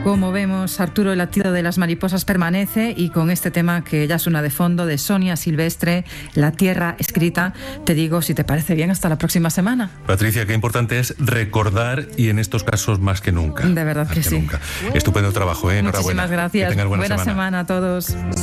Como vemos, Arturo, el latido de las mariposas permanece, y con este tema que ya suena de fondo de Sonia Silvestre, La tierra escrita, te digo, si te parece bien, hasta la próxima semana. Patricia, qué importante es recordar, y en estos casos más que nunca. De verdad que sí. Nunca. Estupendo trabajo, ¿eh? Enhorabuena. Muchísimas gracias. Que tengas buena semana a todos.